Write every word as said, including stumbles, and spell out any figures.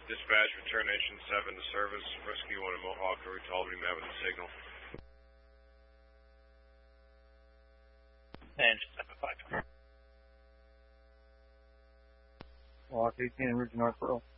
Dispatch, return Nation seven to service. Rescue one in Mohawk, or Talbot met with the signal. And seven five. Mohawk eighteen, Ridge North Pearl.